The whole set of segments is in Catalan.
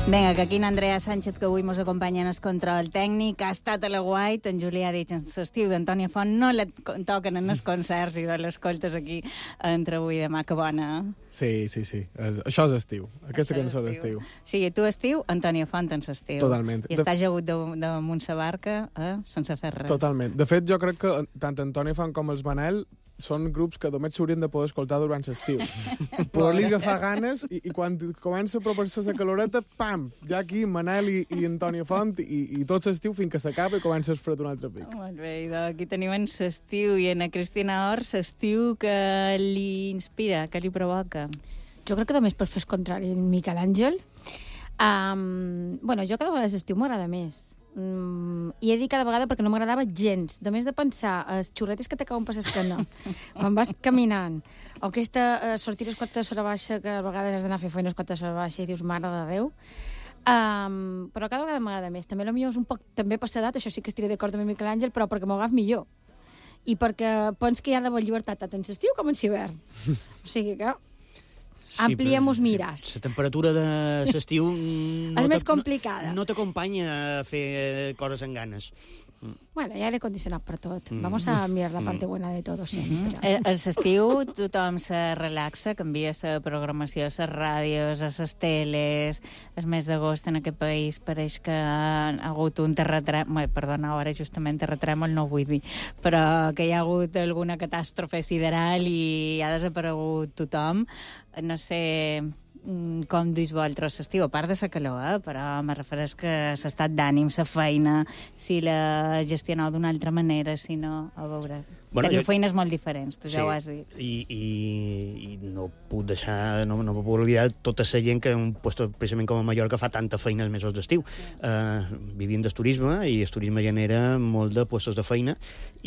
Vinga, que aquí en Andrea Sánchez, que avui mos acompanya en el control tècnic, ha estat a la White, en Julià ha dit en l'estiu d'Antònia Font, no la toquen en els concerts i de l'escoltes aquí entre avui i demà, que bona. Sí. Això és estiu. Aquesta cançó és estiu. Sí, tu estiu, Antònia Font en l'estiu. Totalment. I estàs agut damunt sa barca, sense fer res. Totalment. De fet, jo crec que tant Antònia Font com els Manel són grups que només s'haurien de poder escoltar durant l'estiu. Poder-li agafar ganes i quan comença a apropar-se la caloreta, pam! Ja aquí Manel i Antònia Font i tot l'estiu fins que s'acaba i comença el fred un altre pic. Molt bé, i aquí tenim en l'estiu i en a Cristina Ors, l'estiu que li inspira, que li provoca. Jo crec que només per fer el contrari, Miquel Àngel. Jo cada vegada l'estiu m'agrada més. I he dit cada vegada perquè no m'agradava gens. Només de pensar els xurretes que t'acaben per l'esquena quan vas caminant, o aquesta sortir a les 4 de l'hora baixa, que a vegades has d'anar a fer feina a les 4 de l'hora baixa i dius, mare de Déu. Però cada vegada m'agrada més. També potser és un poc també per l'edat, això sí que estiré d'acord amb Miquel Àngel, però perquè m'ho agaf millor. I perquè pens que hi ha d'haver llibertat tant en l'estiu com en l'hivern. O sigui que ampliem-nos mires. La temperatura de l'estiu és més complicada. No t'acompanya a fer coses amb ganes. Bueno, hi ha aire condicionat per tot. Vamos a mirar la parte buena de todo siempre. A l'estiu tothom se relaxa, canvia la programació a les ràdios, a les teles. El mes d'agost en aquest país pareix que ha hagut un terratrèmol, perdona, ara justament terratrèmol no ho vull dir, però que hi ha hagut alguna catàstrofe sideral i ha desaparegut tothom. No sé com duis vosaltres l'estiu, a part de la calor, però me refereix que l'estat d'ànim, la feina, si la gestioneu d'una altra manera, si no, a veure... Teniu feines molt diferents, tu ja ho has dit. I no puc deixar, no puc oblidar tota la gent que en un lloc precisament com a Mallorca fa tanta feina els mesos d'estiu. Vivim del turisme i el turisme genera molt de llocs de feina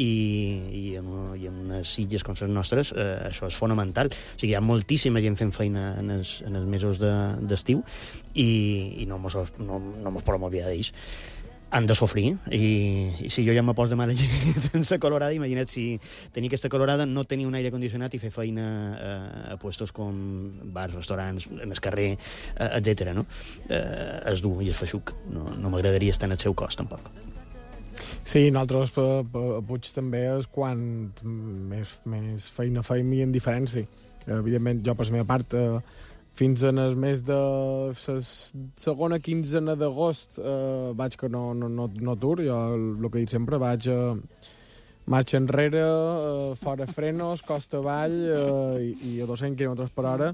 i en unes illes com les nostres això és fonamental. O sigui, hi ha moltíssima gent fent feina en els mesos d'estiu i no mos podem oblidar d'ells. Han de sofrir, i si jo ja me poso de mala llet en la colorada, imagina't si tenir aquesta colorada, no tenir un aire condicionat i fer feina a puestos com bars, restaurants, en el carrer, etc. No? És dur i és feixuc. No m'agradaria estar en el seu cos, tampoc. Sí, nosaltres a Puig també és quan més feina fem i en diferència. Evidentment, jo per la meva part... Fins en el mes de la segona quinzena d'agost vaig que no tur. Jo, el que he dit sempre, vaig marxa enrere, fora frenos, costa avall i a 200 km per hora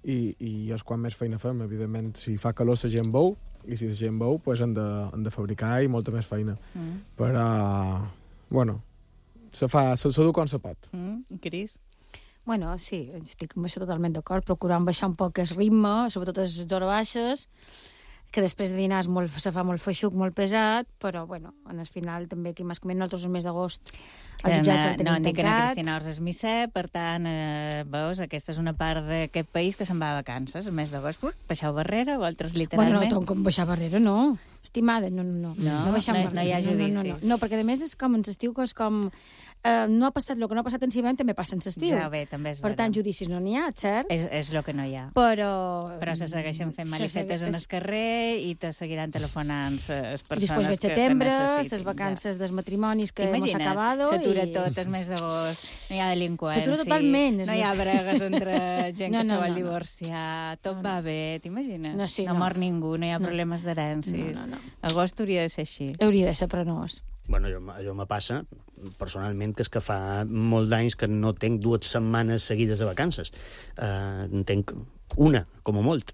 i és quan més feina fem. Evidentment, si fa calor la gent veu i si la gent veu, pues han de fabricar i molta més feina. Però, bueno, se du com se pot. Cris? Bueno, sí, estic amb això totalment d'acord, procurant baixar un poc el ritme, sobretot a les hores baixes, que després de dinar se fa molt feixuc, molt pesat, però, bueno, en el final també aquí més que menys nosaltres el mes d'agost els jutjats el tenim tancat. No, Cristina Ors és missa, per tant, veus, aquesta és una part d'aquest país que se'n va a vacances, el mes d'agost. Baixeu barrera, vosaltres literalment... Bueno, no, com baixar barrera, no. Estimada, no baixem barrera. No hi ha judici. No, perquè a més és com en l'estiu, que és com... no ha passat el que no ha passat en l'hivern, també passa en l'estiu. Ja, bé, també és per tant, judicis no n'hi ha, cert? És el que no hi ha. Però se segueixen fent manifestes en el carrer i te seguiran telefonant les persones després ve setembre, les vacances dels matrimonis que hemos acabado... S'atura tot el mes d'agost, no hi ha delinqüència. S'atura totalment. No hi ha bregues entre gent que se vol divorciar, tot va bé, t'imagines? No mor ningú, no hi ha problemes d'herències. Agost hauria de ser així. Hauria de ser, però no és. Bueno, allò me passa, personalment, que és que fa molt d'anys que no tenc 2 setmanes seguides de vacances. En tenc una, com a molt.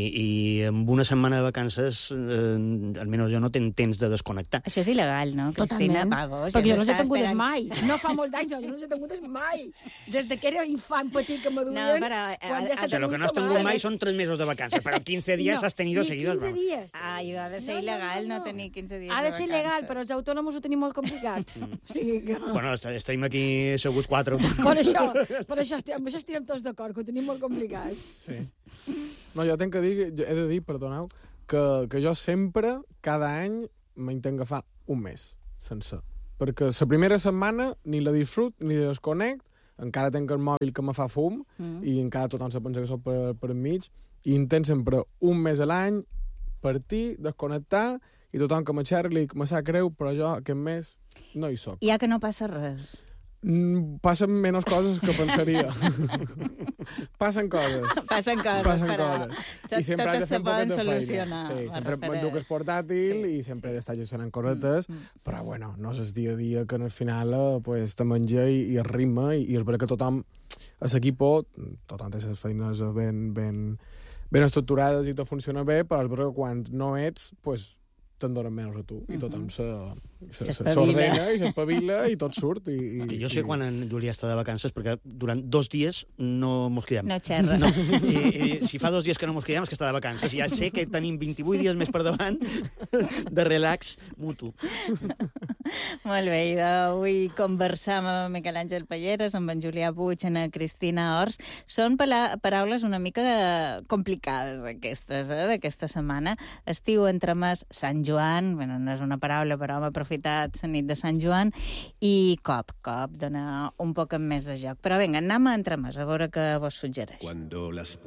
I amb una setmana de vacances, almenys jo no tenc temps de desconnectar. Això és il·legal, no, Cristina? Totalment. Perquè jo no els he tingudes mai. No fa molt d'anys, jo no els he tingudes mai. Des que era infant petit que m'aduien... No, però... Lo que no has tingut mai són 3 mesos de vacances, però 15 dies has tenido seguidos. Ni 15 dies. Ha de ser il·legal no tenir 15 dies de vacances. Ha de ser il·legal, però els autònoms ho tenim molt complicats. O sigui que... Bueno, estem aquí asseguts 4. Per això estirem tots d'acord, que ho tenim molt complicat. Sí. No, jo he de dir, perdoneu, que jo sempre, cada any, m'intent agafar un mes sencer. Perquè la primera setmana ni la disfrut ni la desconnect, encara tenc el mòbil que me fa fum i encara tothom se pensa que soc per enmig, i intent sempre un mes a l'any partir, desconnectar, i tothom que me xerri me sap greu, però jo aquest mes no hi soc. Ja que no passa res. Passen menys coses que pensaria. Passen coses. Passen coses, però I sempre has de fer un poquet de feina. solucionar. Sí, sempre m'enduc el portàtil i sempre he d'estar gestionant cosetes, però bueno, no és el dia a dia que al final pues, te menja i el ritme, i és veritat que tothom a l'equip, tothom té les feines ben estructurades i tot funciona bé, però és veritat que quan no ets, pues, te'n donen menys a tu, i tothom s'ordena i s'espavila i tot surt. I jo sé quan en Julià està de vacances, perquè durant 2 dies no mos quedem. No xerra. No. I si fa 2 dies que no mos quedem és que està de vacances. Ja sé que tenim 28 dies més per davant de relax mutu. Molt bé, i avui conversam amb Miquel Àngel Palleres, amb en Julià Puig, i en Cristina Ors. Són paraules una mica complicades, aquestes, d'aquesta setmana. Estiu entremès, Sant Joan, bueno, no és una paraula, però hem aprofitat la nit de Sant Joan, i cop, dona un poc més de joc. Però vinga, anem a entremès, a veure què vos suggereix.